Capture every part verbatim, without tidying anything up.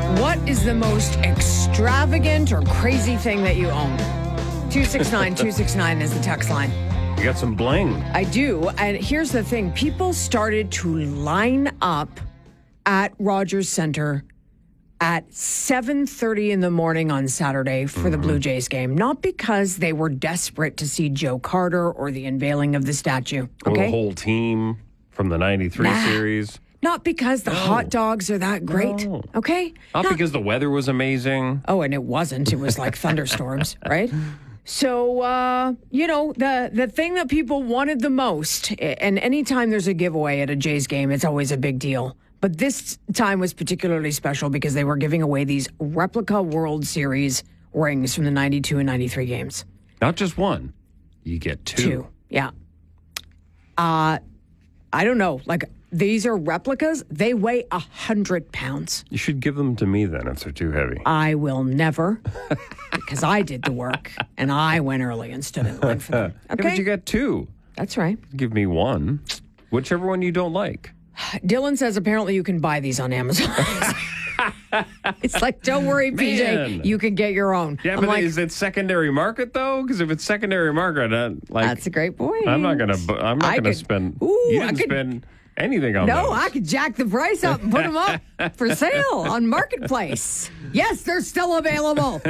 What is the most extravagant or crazy thing that you own? two six nine, two six nine is the text line. You got some bling. I do. And here's the thing. People started to line up at Rogers Centre at seven thirty in the morning on Saturday for mm-hmm. the Blue Jays game. Not because they were desperate to see Joe Carter or the unveiling of the statue. Okay? Or the whole team from the ninety-three nah. series. Not because the no. hot dogs are that great, no. okay? Not, Not because the weather was amazing. Oh, and it wasn't. It was like thunderstorms, right? So, uh, you know, the, the thing that people wanted the most, and anytime there's a giveaway at a Jays game, it's always a big deal. But this time was particularly special because they were giving away these replica World Series rings from the ninety-two and ninety-three games. Not just one. You get two. Two, yeah. Uh, I don't know, like... These are replicas. They weigh one hundred pounds. You should give them to me then if they're too heavy. I will never, because I did the work, and I went early instead of went for them. Okay? Yeah, but you got two. That's right. Give me one. Whichever one you don't like. Dylan says apparently you can buy these on Amazon. It's like, don't worry, P J. Man. You can get your own. Yeah, I'm but like, is it secondary market though? Because if it's secondary market, uh, like that's a great point. I'm not gonna. I'm not I gonna could, spend. Ooh, you I didn't could, spend anything on No, those. I could jack the price up and put them up for sale on Marketplace. Yes, they're still available.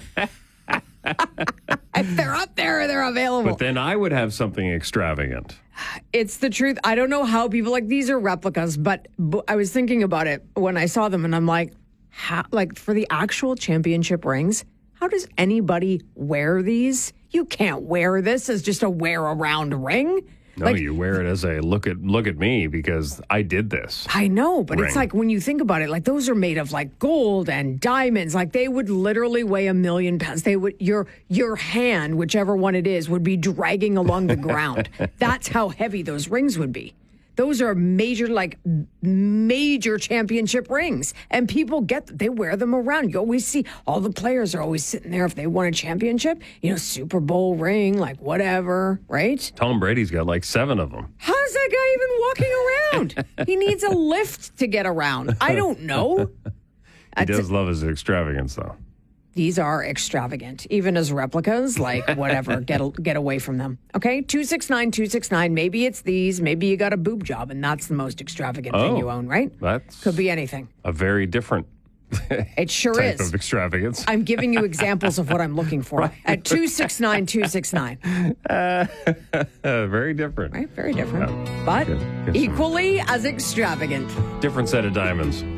If they're up there, they're available. But then I would have something extravagant. It's the truth. I don't know how people, like, these are replicas, but, but I was thinking about it when I saw them, and I'm like, how, like, for the actual championship rings, how does anybody wear these? You can't wear this as just a wear-around ring. No, like, you wear it as a look at look at me because I did this. I know, but ring. It's like when you think about it, like those are made of like gold and diamonds. Like they would literally weigh a million pounds. They would your your hand, whichever one it is, would be dragging along the ground. That's how heavy those rings would be. Those are major, like major championship rings, and people get they wear them around. You always see all the players are always sitting there if they won a championship, you know, Super Bowl ring, like whatever, right? Tom Brady's got like seven of them. How's that guy even walking around? He needs a lift to get around. I don't know. He does love his extravagance, though. These are extravagant, even as replicas, like whatever, get get away from them. Okay, two six nine, two six nine, maybe it's these, maybe you got a boob job, and that's the most extravagant oh, thing you own, right? That's Could be anything. A very different It sure type is. of extravagance. I'm giving you examples of what I'm looking for right. at two six nine, two six nine. Uh, very different. Right, very different. Yeah. But Good. Good equally as extravagant. Different set of diamonds.